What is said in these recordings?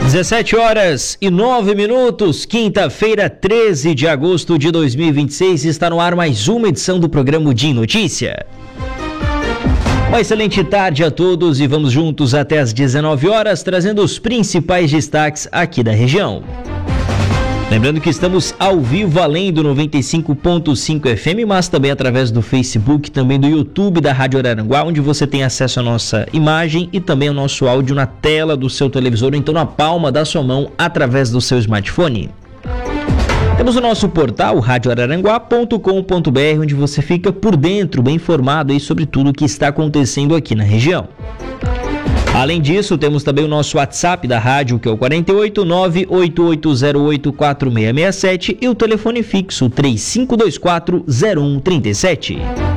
17h09, quinta-feira, 13 de agosto de 2026, está no ar mais uma edição do programa DIN Notícia. Uma excelente tarde a todos e vamos juntos até às 19h, trazendo os principais destaques aqui da região. Lembrando que estamos ao vivo além do 95.5 FM, mas também através do Facebook, também do YouTube da Rádio Araranguá, onde você tem acesso à nossa imagem e também ao nosso áudio na tela do seu televisor, ou então na palma da sua mão, através do seu smartphone. Temos o nosso portal, radioararanguá.com.br, onde você fica por dentro, bem informado aí sobre tudo o que está acontecendo aqui na região. Além disso, temos também o nosso WhatsApp da rádio, que é o 48988084667 e o telefone fixo 35240137.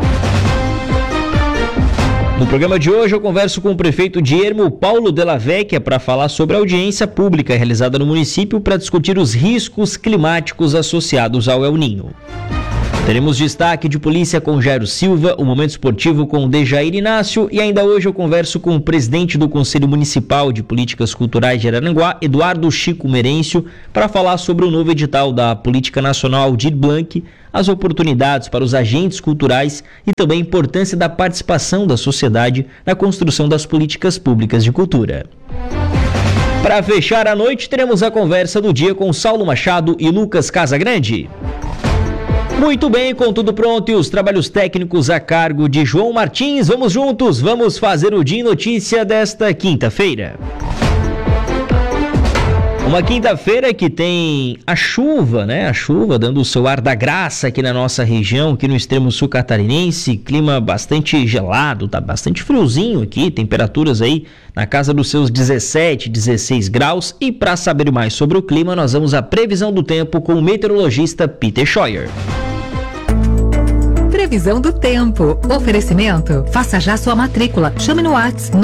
No programa de hoje eu converso com o prefeito de Ermo, Paulo Della Vecchia, para falar sobre a audiência pública realizada no município para discutir os riscos climáticos associados ao El Niño. Teremos destaque de polícia com Jairo Silva, o momento esportivo com Dejair Inácio e ainda hoje eu converso com o presidente do Conselho Municipal de Políticas Culturais de Araranguá, Eduardo Chico Merencio, para falar sobre o novo edital da Política Nacional Aldir Blanc, as oportunidades para os agentes culturais e também a importância da participação da sociedade na construção das políticas públicas de cultura. Para fechar a noite, teremos a conversa do dia com Saulo Machado e Lucas Casagrande. Muito bem, com tudo pronto e os trabalhos técnicos a cargo de João Martins, vamos juntos, vamos fazer o DIN Notícia desta quinta-feira. Uma quinta-feira que tem a chuva, né? A chuva dando o seu ar da graça aqui na nossa região, aqui no extremo sul catarinense, clima bastante gelado, tá bastante friozinho aqui, temperaturas aí na casa dos seus 17, 16 graus. E para saber mais sobre o clima, nós vamos à previsão do tempo com o meteorologista Peter Scheuer. Previsão do tempo. Oferecimento. Faça já sua matrícula. Chame no WhatsApp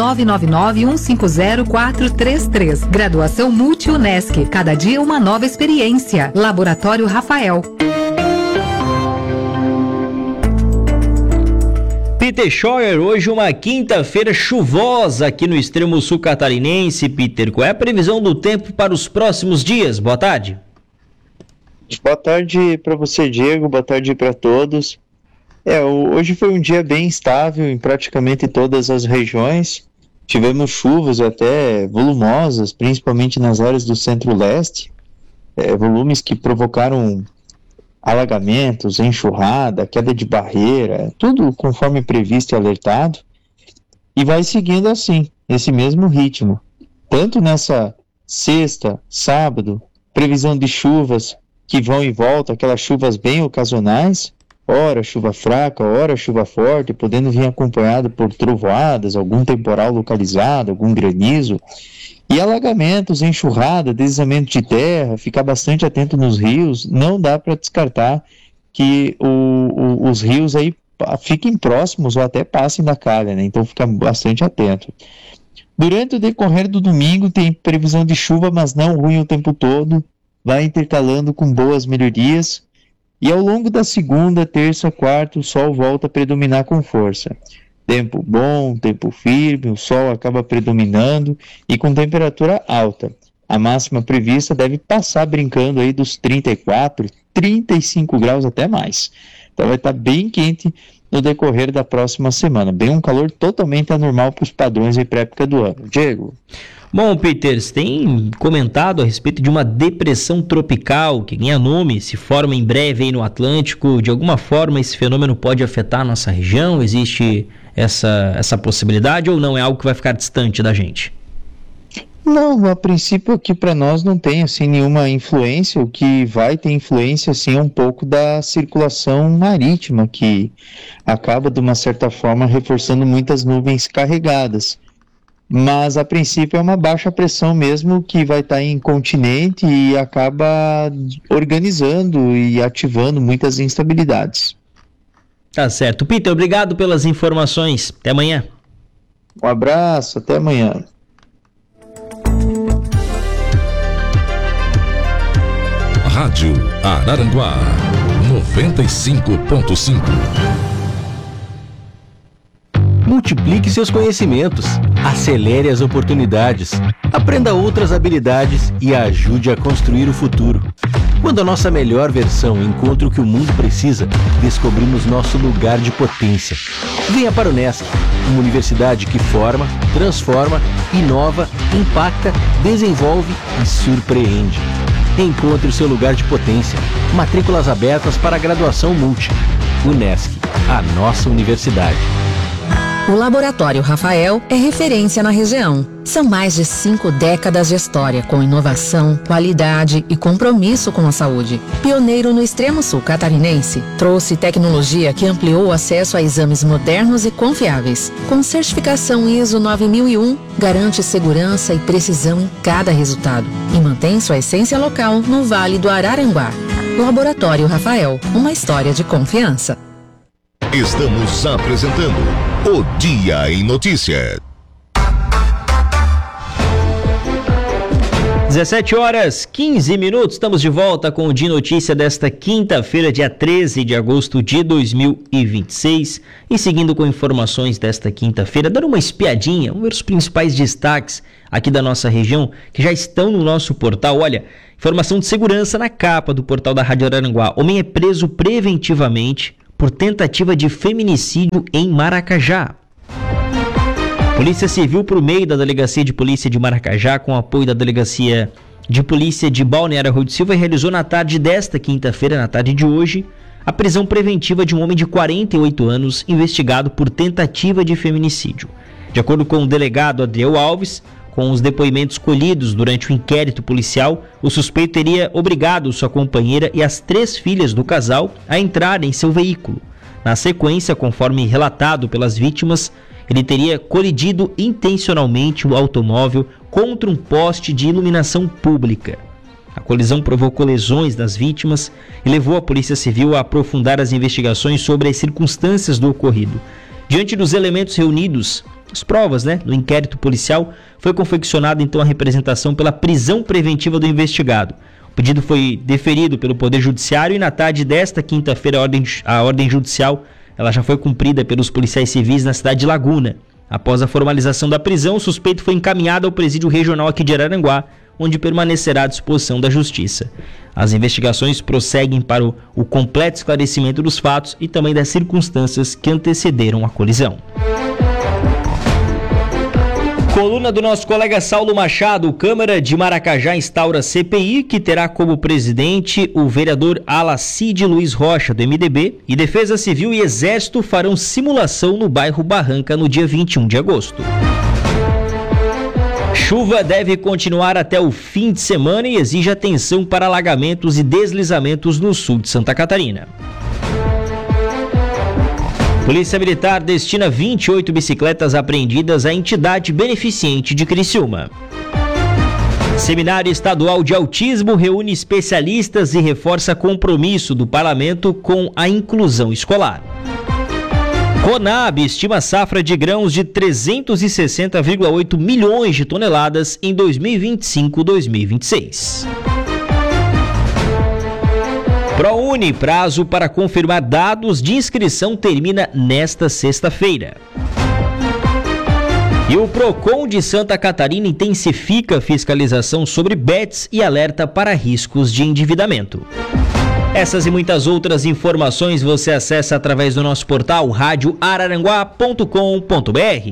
999-150-433. Graduação Multi-UNESC. Cada dia uma nova experiência. Laboratório Rafael. Peter Scheuer, hoje uma quinta-feira chuvosa aqui no extremo sul catarinense. Peter, qual é a previsão do tempo para os próximos dias? Boa tarde. Boa tarde para você, Diego. Boa tarde para todos. Hoje foi um dia bem estável em praticamente todas as regiões. Tivemos chuvas até volumosas, principalmente nas áreas do centro-leste, volumes que provocaram alagamentos, enxurrada, queda de barreira, tudo conforme previsto e alertado. E vai seguindo assim, esse mesmo ritmo. Tanto nessa sexta, sábado, previsão de chuvas que vão e voltam, aquelas chuvas bem ocasionais, ora chuva fraca, ora chuva forte, podendo vir acompanhado por trovoadas, algum temporal localizado, algum granizo, e alagamentos, enxurrada, deslizamento de terra, ficar bastante atento nos rios. Não dá para descartar que os rios aí fiquem próximos ou até passem da calha, né? Então fica bastante atento. Durante o decorrer do domingo tem previsão de chuva, mas não ruim o tempo todo, vai intercalando com boas melhorias. E ao longo da segunda, terça, quarta, o sol volta a predominar com força. Tempo bom, tempo firme, o sol acaba predominando e com temperatura alta. A máxima prevista deve passar brincando aí dos 34, 35 graus até mais. Então vai estar bem quente no decorrer da próxima semana. Bem um calor totalmente anormal para os padrões aí para a época do ano. Diego? Bom, Peter, você tem comentado a respeito de uma depressão tropical que ganha nome, se forma em breve aí no Atlântico. De alguma forma esse fenômeno pode afetar a nossa região? Existe essa possibilidade ou não é algo que vai ficar distante da gente? Não, a princípio aqui para nós não tem assim nenhuma influência. O que vai ter influência assim é um pouco da circulação marítima, que acaba de uma certa forma reforçando muitas nuvens carregadas. Mas a princípio é uma baixa pressão mesmo que vai estar em continente e acaba organizando e ativando muitas instabilidades. Tá certo. Peter, obrigado pelas informações. Até amanhã. Um abraço, até amanhã. Rádio Araranguá 95.5. Multiplique seus conhecimentos, acelere as oportunidades, aprenda outras habilidades e ajude a construir o futuro. Quando a nossa melhor versão encontra o que o mundo precisa, descobrimos nosso lugar de potência. Venha para o Unesc, uma universidade que forma, transforma, inova, impacta, desenvolve e surpreende. Encontre o seu lugar de potência. Matrículas abertas para a graduação Multi. Unesc, a nossa universidade. O Laboratório Rafael é referência na região. São mais de 5 décadas de história, com inovação, qualidade e compromisso com a saúde. Pioneiro no extremo sul catarinense, trouxe tecnologia que ampliou o acesso a exames modernos e confiáveis. Com certificação ISO 9001, garante segurança e precisão em cada resultado e mantém sua essência local no Vale do Araranguá. Laboratório Rafael, uma história de confiança. Estamos apresentando o Dia em Notícia. 17h15, estamos de volta com o Dia em Notícia desta quinta-feira, dia 13 de agosto de 2026. E seguindo com informações desta quinta-feira, dando uma espiadinha, vamos ver os principais destaques aqui da nossa região que já estão no nosso portal. Olha, informação de segurança na capa do portal da Rádio Araranguá. Homem é preso preventivamente por tentativa de feminicídio em Maracajá. Polícia Civil, por meio da Delegacia de Polícia de Maracajá, com apoio da Delegacia de Polícia de Balneário Arroio do Silva, realizou na tarde desta quinta-feira, na tarde de hoje, a prisão preventiva de um homem de 48 anos investigado por tentativa de feminicídio. De acordo com o delegado Adriel Alves, com os depoimentos colhidos durante o inquérito policial, o suspeito teria obrigado sua companheira e as 3 filhas do casal a entrar em seu veículo. Na sequência, conforme relatado pelas vítimas, ele teria colidido intencionalmente o automóvel contra um poste de iluminação pública. A colisão provocou lesões nas vítimas e levou a Polícia Civil a aprofundar as investigações sobre as circunstâncias do ocorrido. Diante dos elementos reunidos, as provas, no inquérito policial, foi confeccionada então a representação pela prisão preventiva do investigado. O pedido foi deferido pelo Poder Judiciário e na tarde desta quinta-feira a ordem judicial ela já foi cumprida pelos policiais civis na cidade de Laguna. Após a formalização da prisão, o suspeito foi encaminhado ao presídio regional aqui de Araranguá, onde permanecerá à disposição da Justiça. As investigações prosseguem para o completo esclarecimento dos fatos e também das circunstâncias que antecederam a colisão. Coluna do nosso colega Saulo Machado. Câmara de Maracajá instaura CPI que terá como presidente o vereador Alacide Luiz Rocha, do MDB, e Defesa Civil e Exército farão simulação no bairro Barranca no dia 21 de agosto. Chuva deve continuar até o fim de semana e exige atenção para alagamentos e deslizamentos no sul de Santa Catarina. Polícia Militar destina 28 bicicletas apreendidas à entidade beneficente de Criciúma. Seminário Estadual de Autismo reúne especialistas e reforça compromisso do Parlamento com a inclusão escolar. Conab estima safra de grãos de 360,8 milhões de toneladas em 2025-2026. ProUni, prazo para confirmar dados de inscrição termina nesta sexta-feira. E o Procon de Santa Catarina intensifica a fiscalização sobre bets e alerta para riscos de endividamento. Essas e muitas outras informações você acessa através do nosso portal radioararanguá.com.br.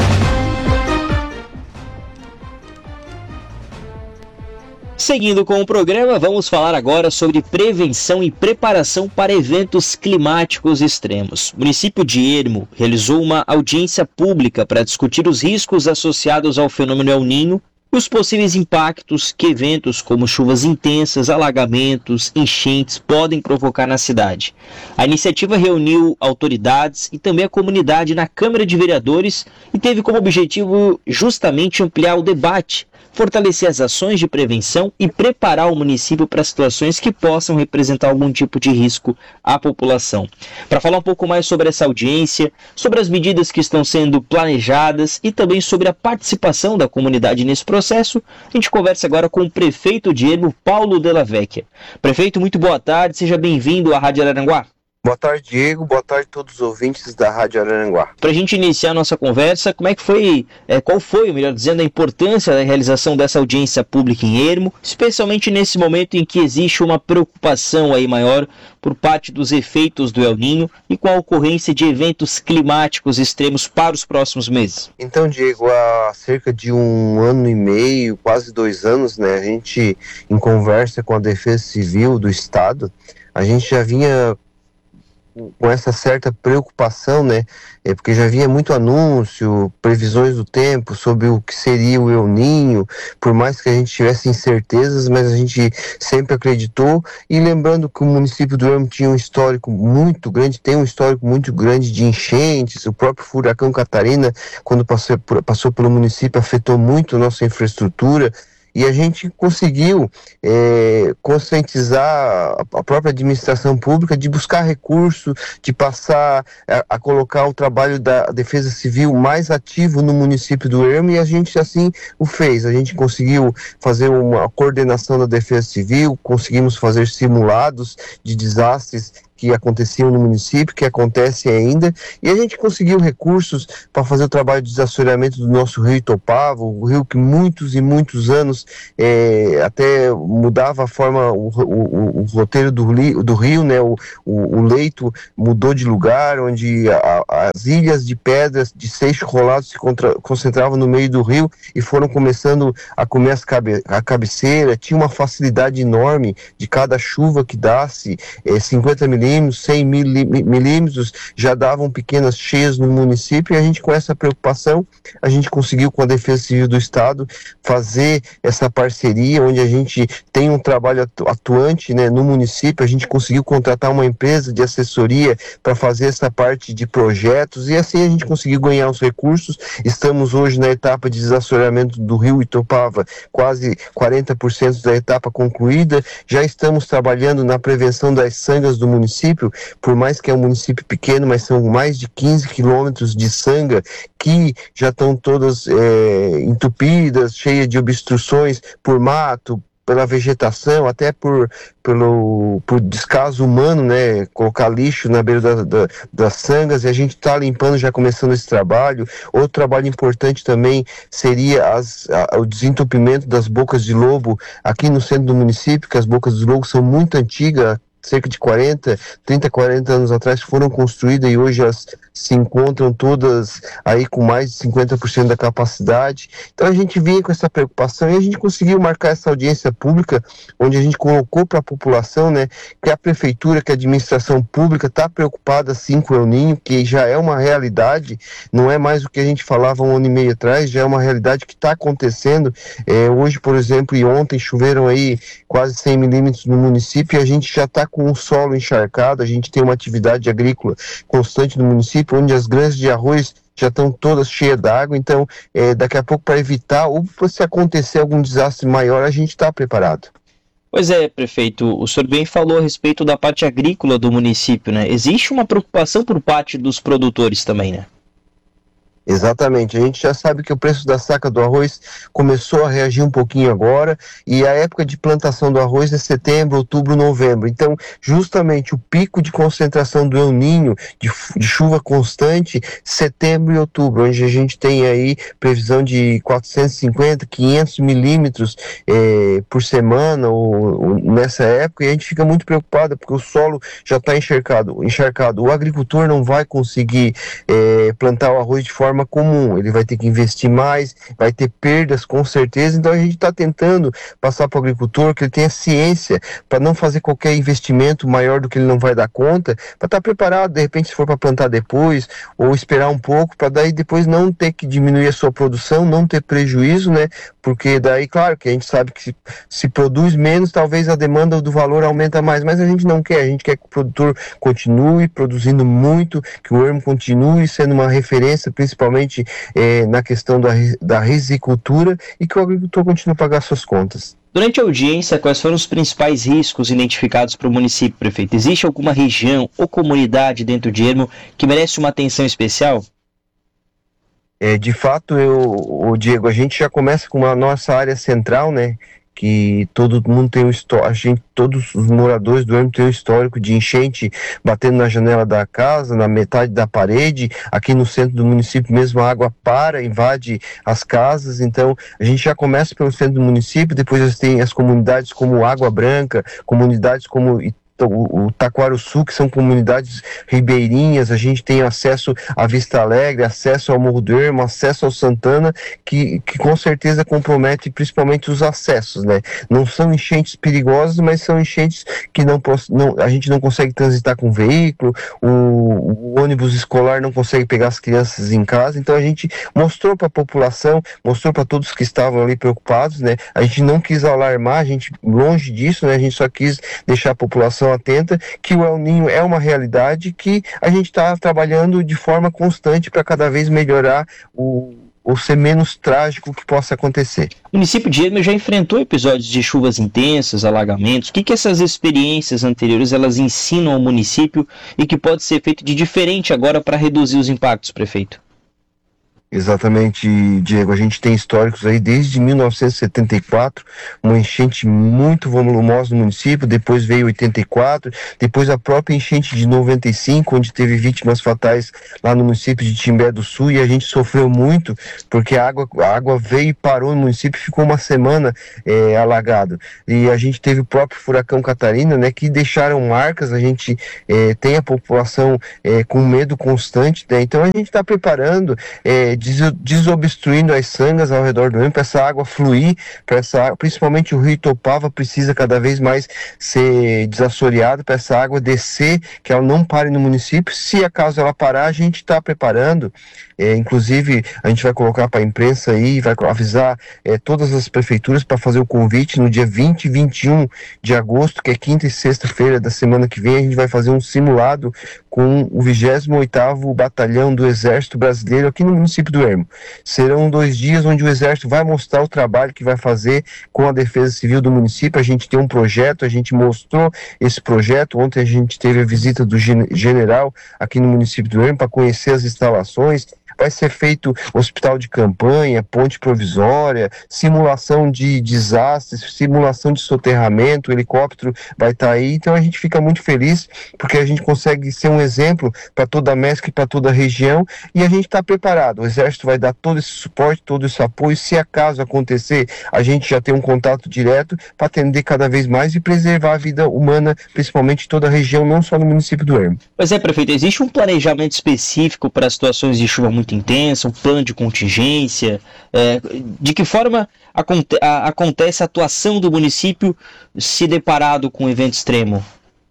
Seguindo com o programa, vamos falar agora sobre prevenção e preparação para eventos climáticos extremos. O município de Ermo realizou uma audiência pública para discutir os riscos associados ao fenômeno El Niño e os possíveis impactos que eventos como chuvas intensas, alagamentos, enchentes podem provocar na cidade. A iniciativa reuniu autoridades e também a comunidade na Câmara de Vereadores e teve como objetivo justamente ampliar o debate, fortalecer as ações de prevenção e preparar o município para situações que possam representar algum tipo de risco à população. Para falar um pouco mais sobre essa audiência, sobre as medidas que estão sendo planejadas e também sobre a participação da comunidade nesse processo, a gente conversa agora com o prefeito de Ermo, Paulo Della Vecchia. Prefeito, muito boa tarde, seja bem-vindo à Rádio Araranguá. Boa tarde, Diego. Boa tarde a todos os ouvintes da Rádio Araranguá. Para a gente iniciar a nossa conversa, como é que foi, qual foi, melhor dizendo, a importância da realização dessa audiência pública em Ermo, especialmente nesse momento em que existe uma preocupação aí maior por parte dos efeitos do El Niño e com a ocorrência de eventos climáticos extremos para os próximos meses? Então, Diego, há cerca de 1 ano e meio, quase 2 anos, né, a gente, em conversa com a Defesa Civil do Estado, a gente já vinha com essa certa preocupação, né, porque já havia muito anúncio, previsões do tempo sobre o que seria o El Niño, por mais que a gente tivesse incertezas, mas a gente sempre acreditou, e lembrando que o município do Ermo tinha um histórico muito grande, tem um histórico muito grande de enchentes, o próprio furacão Catarina, quando passou pelo município, afetou muito a nossa infraestrutura, e a gente conseguiu conscientizar a própria administração pública de buscar recursos, de passar a colocar o trabalho da Defesa Civil mais ativo no município do Ermo, e a gente assim o fez. A gente conseguiu fazer uma coordenação da Defesa Civil, conseguimos fazer simulados de desastres que aconteciam no município, que acontecem ainda, e a gente conseguiu recursos para fazer o trabalho de desassoreamento do nosso rio Itopava, o rio que muitos e muitos anos até mudava a forma, o roteiro do rio, né, o leito mudou de lugar, onde as ilhas de pedras de seixo rolado se concentravam no meio do rio e foram começando a comer a cabeceira. Tinha uma facilidade enorme de cada chuva que dasse, 50 milímetros, 100 milímetros, já davam pequenas cheias no município, e a gente, com essa preocupação, a gente conseguiu, com a Defesa Civil do Estado, fazer essa parceria, onde a gente tem um trabalho atuante, né, no município. A gente conseguiu contratar uma empresa de assessoria para fazer essa parte de projetos, e assim a gente conseguiu ganhar os recursos. Estamos hoje na etapa de desassoreamento do rio Itopava, quase 40% da etapa concluída. Já estamos trabalhando na prevenção das sangas do município, por mais que é um município pequeno, mas são mais de 15 quilômetros de sanga que já estão todas entupidas, cheias de obstruções por mato, pela vegetação, até por descaso humano, né, colocar lixo na beira das sangas, e a gente está limpando, já começando esse trabalho. Outro trabalho importante também seria o desentupimento das bocas de lobo aqui no centro do município, que as bocas de lobo são muito antigas, cerca de 40 anos atrás foram construídas, e hoje elas se encontram todas aí com mais de 50% da capacidade. Então a gente vinha com essa preocupação, e a gente conseguiu marcar essa audiência pública, onde a gente colocou para a população, né, que a prefeitura, que a administração pública está preocupada sim com o El Niño, que já é uma realidade, não é mais o que a gente falava 1 ano e meio atrás, já é uma realidade que está acontecendo. Hoje, por exemplo, e ontem choveram aí quase 100 milímetros no município, e a gente já está com o solo encharcado. A gente tem uma atividade agrícola constante no município, onde as granjas de arroz já estão todas cheias d'água. Então, daqui a pouco, para evitar, ou se acontecer algum desastre maior, a gente está preparado. Pois é, prefeito, o senhor bem falou a respeito da parte agrícola do município, né? Existe uma preocupação por parte dos produtores também, né? Exatamente, a gente já sabe que o preço da saca do arroz começou a reagir um pouquinho agora, e a época de plantação do arroz é setembro, outubro, novembro. Então, justamente o pico de concentração do El Niño, de chuva constante, setembro e outubro, onde a gente tem aí previsão de 450, 500 milímetros por semana ou nessa época, e a gente fica muito preocupado, porque o solo já está encharcado. O agricultor não vai conseguir plantar o arroz de forma comum, ele vai ter que investir mais, vai ter perdas com certeza. Então a gente está tentando passar para o agricultor que ele tenha ciência para não fazer qualquer investimento maior do que ele não vai dar conta, para estar preparado, de repente, se for para plantar depois, ou esperar um pouco, para daí depois não ter que diminuir a sua produção, não ter prejuízo, né? Porque daí, claro, que a gente sabe que se produz menos, talvez a demanda do valor aumenta mais, mas a gente não quer, a gente quer que o produtor continue produzindo muito, que o Ermo continue sendo uma referência, principalmente na questão da risicultura, e que o agricultor continue a pagar suas contas. Durante a audiência, quais foram os principais riscos identificados para o município, prefeito? Existe alguma região ou comunidade dentro de Ermo que merece uma atenção especial? De fato, Diego, a gente já começa com a nossa área central, né, que todo mundo tem todos os moradores do Ermo têm um histórico de enchente batendo na janela da casa, na metade da parede. Aqui no centro do município mesmo a água invade as casas, então a gente já começa pelo centro do município, depois tem as comunidades como Água Branca, comunidades como o Taquaruçu, que são comunidades ribeirinhas. A gente tem acesso à Vista Alegre, acesso ao Morro do Ermo, acesso ao Santana, que com certeza compromete principalmente os acessos, né? Não são enchentes perigosas, mas são enchentes que a gente não consegue transitar com veículo, o ônibus escolar não consegue pegar as crianças em casa. Então a gente mostrou para a população, mostrou para todos que estavam ali preocupados, né? A gente não quis alarmar, a gente longe disso, né? A gente só quis deixar a população atenta que o El Niño é uma realidade, que a gente está trabalhando de forma constante para cada vez melhorar ou ser menos trágico que possa acontecer. O município de Ermo já enfrentou episódios de chuvas intensas, alagamentos. O que essas experiências anteriores elas ensinam ao município e que pode ser feito de diferente agora para reduzir os impactos, prefeito? Exatamente, Diego. A gente tem históricos aí desde 1974, uma enchente muito volumosa no município, depois veio 84, depois a própria enchente de 95, onde teve vítimas fatais lá no município de Timbé do Sul, e a gente sofreu muito, porque a água veio e parou no município e ficou uma semana alagado. E a gente teve o próprio furacão Catarina, né, que deixaram marcas. A gente tem a população com medo constante, né? Então a gente está preparando, desobstruindo as sangas ao redor do Ermo, para essa água fluir, principalmente o rio Itopava precisa cada vez mais ser desassoreado, para essa água descer, que ela não pare no município. Se acaso ela parar, a gente está preparando, inclusive a gente vai colocar para a imprensa aí, vai avisar todas as prefeituras para fazer o convite no dia 20 e 21 de agosto, que é quinta e sexta-feira da semana que vem. A gente vai fazer um simulado com o 28º Batalhão do Exército Brasileiro aqui no município do Ermo. Serão 2 dias onde o Exército vai mostrar o trabalho que vai fazer com a Defesa Civil do município. A gente tem um projeto, a gente mostrou esse projeto. Ontem a gente teve a visita do general aqui no município do Ermo para conhecer as instalações. Vai ser feito hospital de campanha, ponte provisória, simulação de desastres, simulação de soterramento, o helicóptero vai estar aí. Então a gente fica muito feliz, porque a gente consegue ser um exemplo para toda a MESC e para toda a região, e a gente está preparado. O Exército vai dar todo esse suporte, todo esse apoio. Se acaso acontecer, a gente já tem um contato direto para atender cada vez mais e preservar a vida humana, principalmente em toda a região, não só no município do Ermo. Pois é, prefeito, existe um planejamento específico para situações de chuva muito intensa, um plano de contingência? De que forma acontece a atuação do município se deparado com um evento extremo?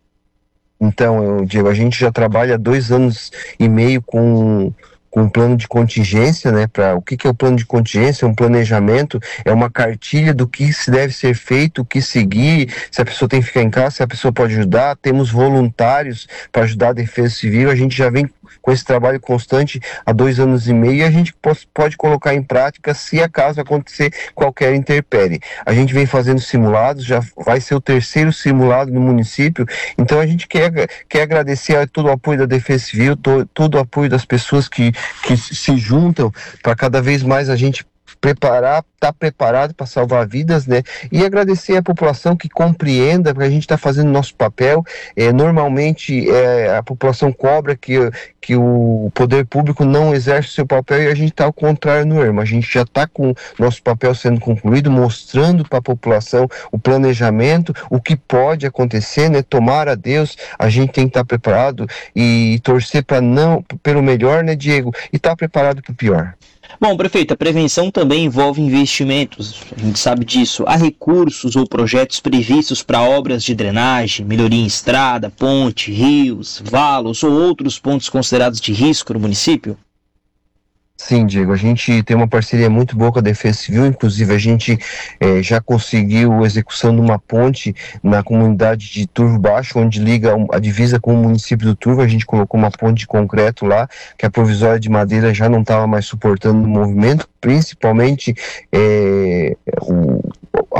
Então, Diego, a gente já trabalha há 2 anos e meio com um plano de contingência, né? O que é o plano de contingência? É um planejamento, é uma cartilha do que se deve ser feito, o que seguir, se a pessoa tem que ficar em casa, se a pessoa pode ajudar. Temos voluntários para ajudar a Defesa Civil. A gente já vem com esse trabalho constante há 2 anos e meio, e a gente pode colocar em prática se acaso acontecer qualquer intempérie. A gente vem fazendo simulados, já vai ser o 3º simulado no município. Então a gente quer agradecer a todo o apoio da Defesa Civil, todo o apoio das pessoas que se juntam para cada vez mais a gente estar preparado para salvar vidas, né? E agradecer à população que compreenda, porque a gente está fazendo nosso papel. Normalmente a população cobra que o poder público não exerce o seu papel, e a gente está ao contrário no Ermo. A gente já está com o nosso papel sendo concluído, mostrando para a população o planejamento, o que pode acontecer, né? Tomara a Deus, a gente tem que estar preparado e torcer pelo melhor, né, Diego? E estar preparado para o pior. Bom, prefeito, a prevenção também envolve investimentos, a gente sabe disso. Há recursos ou projetos previstos para obras de drenagem, melhoria em estrada, ponte, rios, valos ou outros pontos considerados de risco no município? Sim, Diego, a gente tem uma parceria muito boa com a Defesa Civil. Inclusive a gente já conseguiu a execução de uma ponte na comunidade de Turvo Baixo, onde liga a divisa com o município do Turvo. A gente colocou uma ponte de concreto lá, que a provisória de madeira já não estava mais suportando o movimento, principalmente a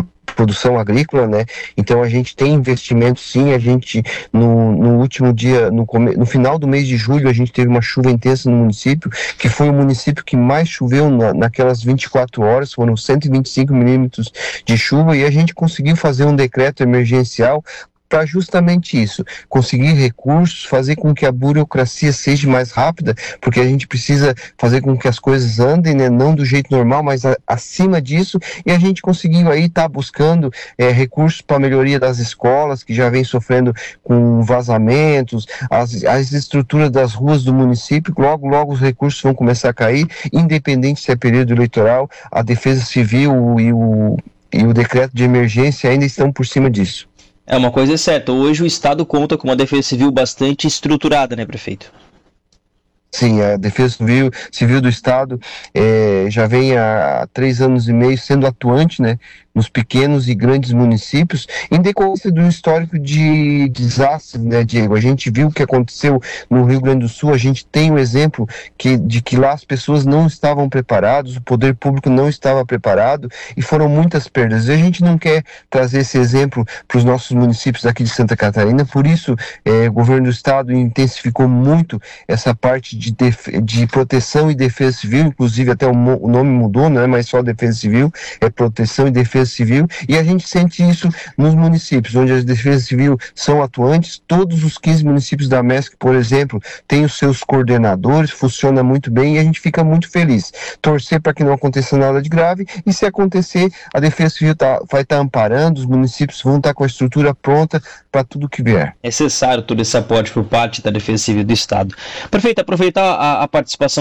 produção agrícola, né? Então a gente tem investimento sim, a gente no último dia, no final do mês de julho, a gente teve uma chuva intensa no município, que foi o município que mais choveu naquelas 24 horas, foram 125 milímetros de chuva, e a gente conseguiu fazer um decreto emergencial para justamente isso, conseguir recursos, fazer com que a burocracia seja mais rápida, porque a gente precisa fazer com que as coisas andem, né, não do jeito normal, mas acima disso, e a gente conseguiu aí estar buscando recursos para a melhoria das escolas, que já vem sofrendo com vazamentos, as estruturas das ruas do município, logo os recursos vão começar a cair, independente se é período eleitoral, a Defesa Civil e o decreto de emergência ainda estão por cima disso. Uma coisa é certa, hoje o Estado conta com uma Defesa Civil bastante estruturada, né, prefeito? Sim, a Defesa Civil do Estado já vem há 3 anos e meio sendo atuante, né, nos pequenos e grandes municípios, em decorrência do histórico de desastre, né, Diego? A gente viu o que aconteceu no Rio Grande do Sul, a gente tem um exemplo de que lá as pessoas não estavam preparadas, o poder público não estava preparado e foram muitas perdas. E a gente não quer trazer esse exemplo para os nossos municípios aqui de Santa Catarina, por isso o governo do Estado intensificou muito essa parte de proteção e defesa civil, inclusive até o nome mudou, não é mais só defesa civil, é proteção e defesa civil, e a gente sente isso nos municípios, onde as defesas civis são atuantes. Todos os 15 municípios da MESC, por exemplo, têm os seus coordenadores, funciona muito bem e a gente fica muito feliz. Torcer para que não aconteça nada de grave, e se acontecer, a Defesa Civil vai estar amparando, os municípios vão estar com a estrutura pronta para tudo que vier. É necessário todo esse aporte por parte da Defesa Civil do Estado. Prefeito, aproveitar a participação